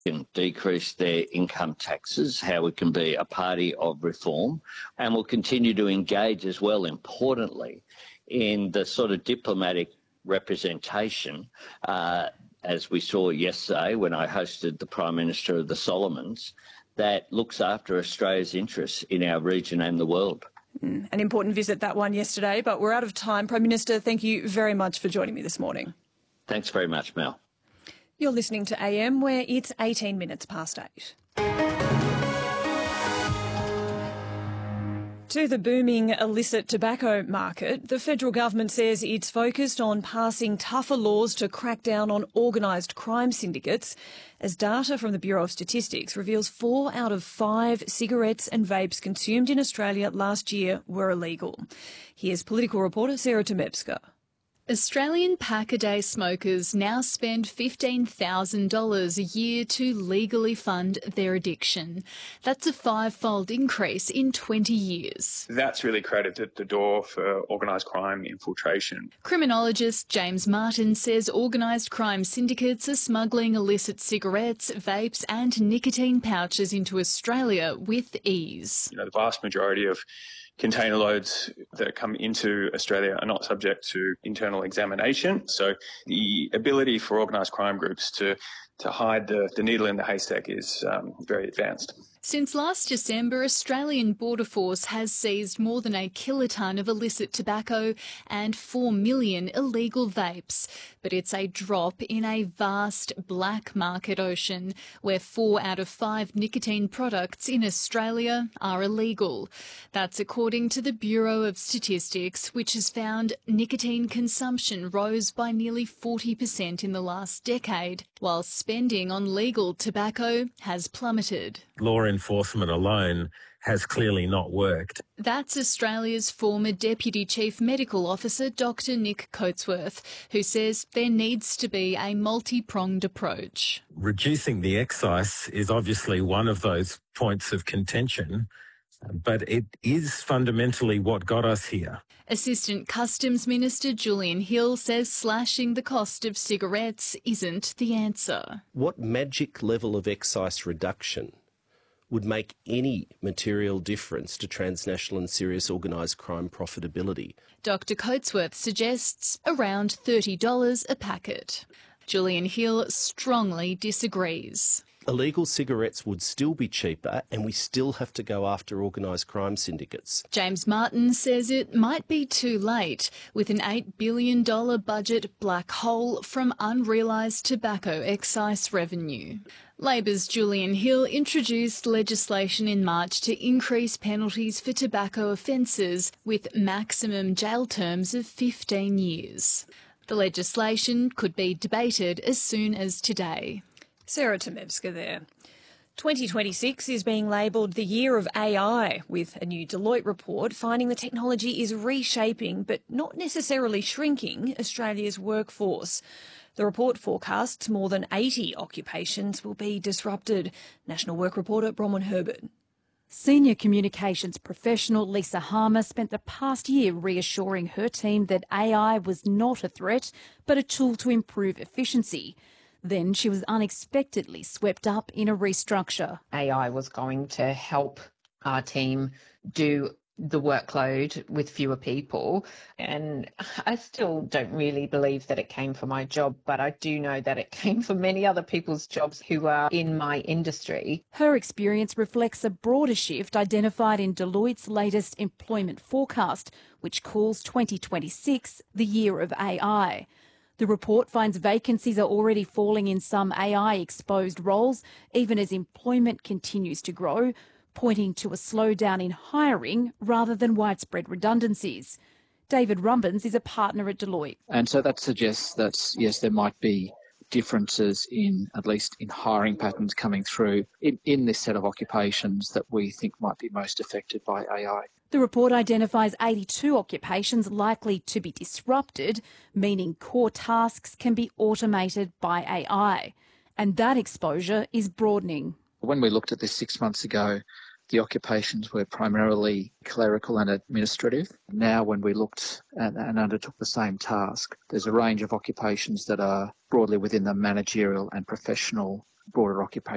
can decrease their income taxes, how we can be a party of reform, and we'll continue to engage as well, importantly, in the sort of diplomatic representation, as we saw yesterday when I hosted the Prime Minister of the Solomons, that looks after Australia's interests in our region and the world. An important visit, that one yesterday, but we're out of time. Prime Minister, thank you very much for joining me this morning. Thanks very much, Mel. You're listening to AM, where it's 18 minutes past 8. To the booming illicit tobacco market, the federal government says it's focused on passing tougher laws to crack down on organised crime syndicates, as data from the Bureau of Statistics reveals 4 out of 5 cigarettes and vapes consumed in Australia last year were illegal. Here's political reporter Sarah Temevska. Australian pack-a-day smokers now spend $15,000 a year to legally fund their addiction. That's a 5-fold increase in 20 years. That's really created the door for organised crime infiltration. Criminologist James Martin says organised crime syndicates are smuggling illicit cigarettes, vapes and nicotine pouches into Australia with ease. The vast majority of container loads that come into Australia are not subject to internal examination. So the ability for organised crime groups to hide the needle in the haystack is very advanced. Since last December, Australian Border Force has seized more than a kilotonne of illicit tobacco and 4 million illegal vapes. But it's a drop in a vast black market ocean where 4 out of 5 nicotine products in Australia are illegal. That's according to the Bureau of Statistics, which has found nicotine consumption rose by nearly 40% in the last decade, while spending on legal tobacco has plummeted. Law enforcement alone has clearly not worked. That's Australia's former Deputy Chief Medical Officer, Dr Nick Coatsworth, who says there needs to be a multi-pronged approach. Reducing the excise is obviously one of those points of contention, but it is fundamentally what got us here. Assistant Customs Minister Julian Hill says slashing the cost of cigarettes isn't the answer. What magic level of excise reduction would make any material difference to transnational and serious organised crime profitability? Dr Coatsworth suggests around $30 a packet. Julian Hill strongly disagrees. Illegal cigarettes would still be cheaper and we still have to go after organised crime syndicates. James Martin says it might be too late with an $8 billion budget black hole from unrealised tobacco excise revenue. Labor's Julian Hill introduced legislation in March to increase penalties for tobacco offences with maximum jail terms of 15 years. The legislation could be debated as soon as today. Sarah Temevska there. 2026 is being labelled the year of AI, with a new Deloitte report finding the technology is reshaping but not necessarily shrinking Australia's workforce. The report forecasts more than 80 occupations will be disrupted. National Work reporter Bronwyn Herbert. Senior communications professional Lisa Harmer spent the past year reassuring her team that AI was not a threat but a tool to improve efficiency. Then she was unexpectedly swept up in a restructure. AI was going to help our team do the workload with fewer people, and I still don't really believe that it came for my job, but I do know that it came for many other people's jobs who are in my industry. Her experience reflects a broader shift identified in Deloitte's latest employment forecast, which calls 2026 the year of AI. The report finds vacancies are already falling in some AI-exposed roles, even as employment continues to grow, pointing to a slowdown in hiring rather than widespread redundancies. David Rumbens is a partner at Deloitte. And so that suggests that, yes, there might be differences in, at least in hiring patterns coming through in this set of occupations that we think might be most affected by AI. The report identifies 82 occupations likely to be disrupted, meaning core tasks can be automated by AI. And that exposure is broadening. When we looked at this 6 months ago, the occupations were primarily clerical and administrative. Now when we looked and undertook the same task, there's a range of occupations that are broadly within the managerial and professional broader occupations.